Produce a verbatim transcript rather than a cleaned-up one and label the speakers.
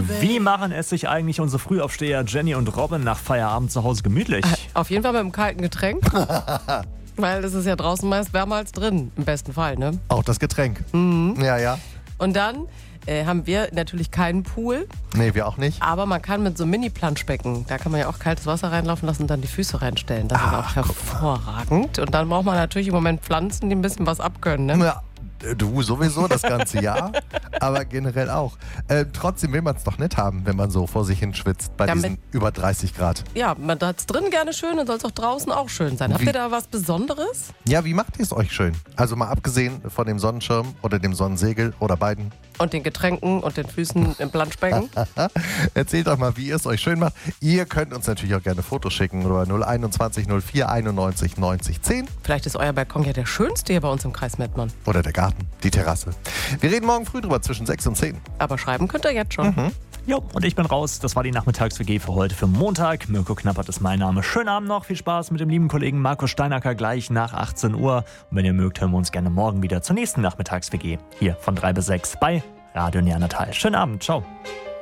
Speaker 1: Wie machen es sich eigentlich unsere Frühaufsteher Jenny und Robin nach Feierabend zu Hause gemütlich?
Speaker 2: Auf jeden Fall mit einem kalten Getränk. Weil es ist ja draußen meist wärmer als drin, im besten Fall, ne?
Speaker 3: Auch das Getränk.
Speaker 2: Mhm.
Speaker 3: Ja, ja.
Speaker 2: Und dann äh, haben wir natürlich keinen Pool.
Speaker 3: Nee, wir auch nicht.
Speaker 2: Aber man kann mit so einem Mini-Planschbecken, da kann man ja auch kaltes Wasser reinlaufen lassen und dann die Füße reinstellen. Das
Speaker 3: Ach,
Speaker 2: ist auch hervorragend. Und dann braucht man natürlich im Moment Pflanzen, die ein bisschen was abkönnen, ne?
Speaker 3: Ja. Du sowieso das ganze Jahr, aber generell auch. Äh, trotzdem will man es doch nicht haben, wenn man so vor sich hin schwitzt bei
Speaker 2: Damit-
Speaker 3: diesen über dreißig Grad.
Speaker 2: Ja, man hat es drin gerne schön und soll es auch draußen auch schön sein. Habt
Speaker 3: Wie-
Speaker 2: ihr da was Besonderes?
Speaker 3: Ja, wie macht ihr es euch schön? Also mal abgesehen von dem Sonnenschirm oder dem Sonnensegel oder beiden.
Speaker 2: Und den Getränken und den Füßen im Planschbecken?
Speaker 3: Erzählt doch mal, wie ihr es euch schön macht. Ihr könnt uns natürlich auch gerne Fotos schicken oder null einundzwanzig null vier einundneunzig neunzig zehn
Speaker 2: Vielleicht ist euer Balkon ja der schönste hier bei uns im Kreis Mettmann.
Speaker 3: oder der Garten, die Terrasse. Wir reden morgen früh drüber zwischen sechs und zehn.
Speaker 2: Aber schreiben könnt ihr jetzt schon.
Speaker 1: Jo, und ich bin raus. Das war die Nachmittags-W G für heute, für Montag. Mirko Knappert ist mein Name. Schönen Abend noch. Viel Spaß mit dem lieben Kollegen Marco Steinacker gleich nach achtzehn Uhr. Und wenn ihr mögt, hören wir uns gerne morgen wieder zur nächsten Nachmittags-W G. Hier von drei bis sechs bei Radio Neandertal. Schönen Abend. Ciao.